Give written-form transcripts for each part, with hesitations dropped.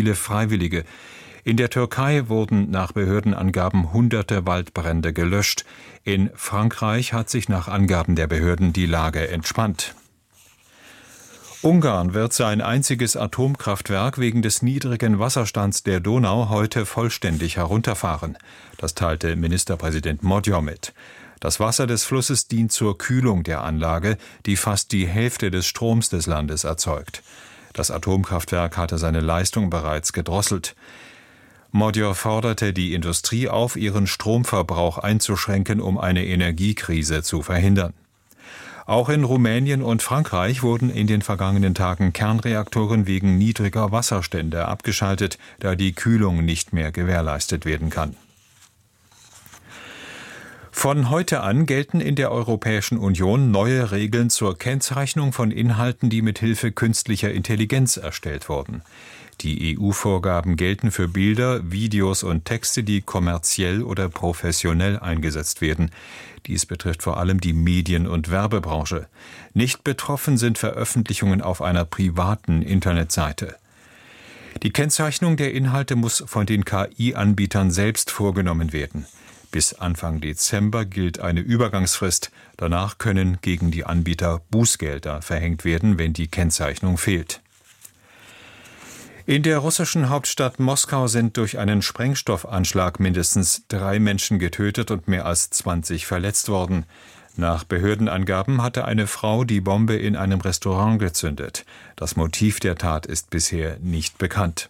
viele Freiwillige. In der Türkei wurden nach Behördenangaben hunderte Waldbrände gelöscht. In Frankreich hat sich nach Angaben der Behörden die Lage entspannt. Ungarn wird sein einziges Atomkraftwerk wegen des niedrigen Wasserstands der Donau heute vollständig herunterfahren. Das teilte Ministerpräsident Magyar mit. Das Wasser des Flusses dient zur Kühlung der Anlage, die fast die Hälfte des Stroms des Landes erzeugt. Das Atomkraftwerk hatte seine Leistung bereits gedrosselt. Magyar forderte die Industrie auf, ihren Stromverbrauch einzuschränken, um eine Energiekrise zu verhindern. Auch in Rumänien und Frankreich wurden in den vergangenen Tagen Kernreaktoren wegen niedriger Wasserstände abgeschaltet, da die Kühlung nicht mehr gewährleistet werden kann. Von heute an gelten in der Europäischen Union neue Regeln zur Kennzeichnung von Inhalten, die mit Hilfe künstlicher Intelligenz erstellt wurden. Die EU-Vorgaben gelten für Bilder, Videos und Texte, die kommerziell oder professionell eingesetzt werden. Dies betrifft vor allem die Medien- und Werbebranche. Nicht betroffen sind Veröffentlichungen auf einer privaten Internetseite. Die Kennzeichnung der Inhalte muss von den KI-Anbietern selbst vorgenommen werden. Bis Anfang Dezember gilt eine Übergangsfrist. Danach können gegen die Anbieter Bußgelder verhängt werden, wenn die Kennzeichnung fehlt. In der russischen Hauptstadt Moskau sind durch einen Sprengstoffanschlag mindestens 3 Menschen getötet und mehr als 20 verletzt worden. Nach Behördenangaben hatte eine Frau die Bombe in einem Restaurant gezündet. Das Motiv der Tat ist bisher nicht bekannt.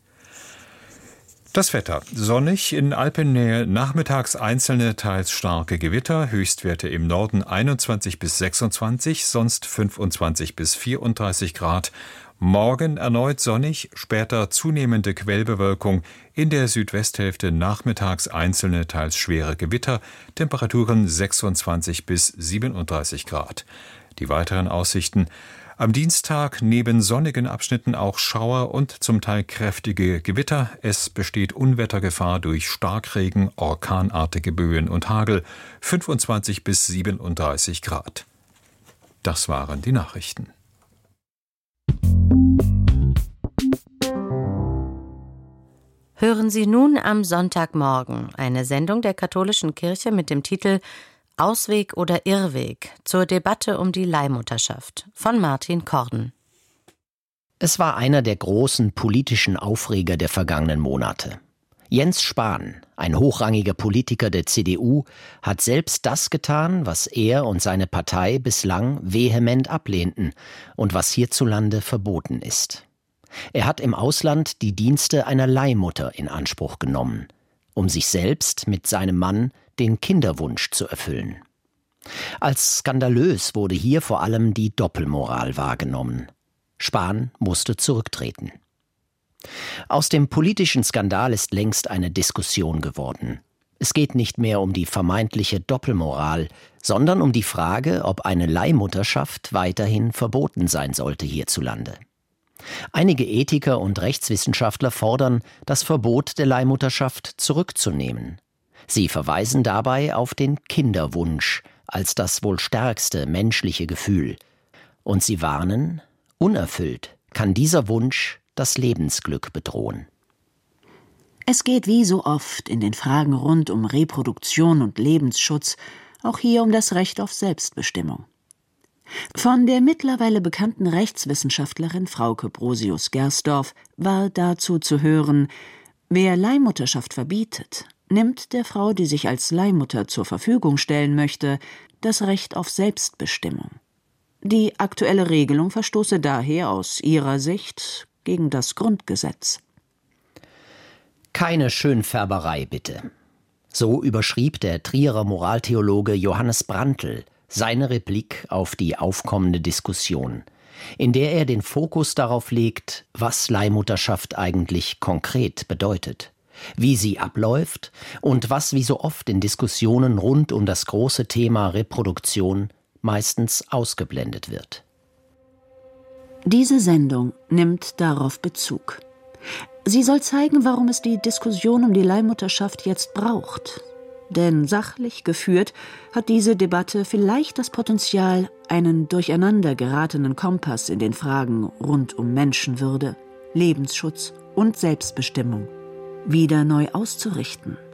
Das Wetter. Sonnig, in Alpennähe nachmittags einzelne, teils starke Gewitter, Höchstwerte im Norden 21 bis 26, sonst 25 bis 34 Grad. Morgen erneut sonnig, später zunehmende Quellbewölkung, in der Südwesthälfte nachmittags einzelne, teils schwere Gewitter, Temperaturen 26 bis 37 Grad. Die weiteren Aussichten: am Dienstag neben sonnigen Abschnitten auch Schauer und zum Teil kräftige Gewitter. Es besteht Unwettergefahr durch Starkregen, orkanartige Böen und Hagel, 25 bis 37 Grad. Das waren die Nachrichten. Hören Sie nun am Sonntagmorgen eine Sendung der katholischen Kirche mit dem Titel Ausweg oder Irrweg zur Debatte um die Leihmutterschaft von Martin Korden. Es war einer der großen politischen Aufreger der vergangenen Monate. Jens Spahn, ein hochrangiger Politiker der CDU, hat selbst das getan, was er und seine Partei bislang vehement ablehnten und was hierzulande verboten ist. Er hat im Ausland die Dienste einer Leihmutter in Anspruch genommen, um sich selbst mit seinem Mann den Kinderwunsch zu erfüllen. Als skandalös wurde hier vor allem die Doppelmoral wahrgenommen. Spahn musste zurücktreten. Aus dem politischen Skandal ist längst eine Diskussion geworden. Es geht nicht mehr um die vermeintliche Doppelmoral, sondern um die Frage, ob eine Leihmutterschaft weiterhin verboten sein sollte hierzulande. Einige Ethiker und Rechtswissenschaftler fordern, das Verbot der Leihmutterschaft zurückzunehmen. Sie verweisen dabei auf den Kinderwunsch als das wohl stärkste menschliche Gefühl. Und sie warnen, unerfüllt kann dieser Wunsch das Lebensglück bedrohen. Es geht wie so oft in den Fragen rund um Reproduktion und Lebensschutz auch hier um das Recht auf Selbstbestimmung. Von der mittlerweile bekannten Rechtswissenschaftlerin Frauke Brosius-Gersdorf war dazu zu hören: Wer Leihmutterschaft verbietet, nimmt der Frau, die sich als Leihmutter zur Verfügung stellen möchte, das Recht auf Selbstbestimmung. Die aktuelle Regelung verstoße daher aus ihrer Sicht gegen das Grundgesetz. Keine Schönfärberei, bitte. So überschrieb der Trierer Moraltheologe Johannes Brandtl seine Replik auf die aufkommende Diskussion, in der er den Fokus darauf legt, was Leihmutterschaft eigentlich konkret bedeutet, wie sie abläuft und was wie so oft in Diskussionen rund um das große Thema Reproduktion meistens ausgeblendet wird. Diese Sendung nimmt darauf Bezug. Sie soll zeigen, warum es die Diskussion um die Leihmutterschaft jetzt braucht. Denn sachlich geführt hat diese Debatte vielleicht das Potenzial, einen durcheinander geratenen Kompass in den Fragen rund um Menschenwürde, Lebensschutz und Selbstbestimmung wieder neu auszurichten.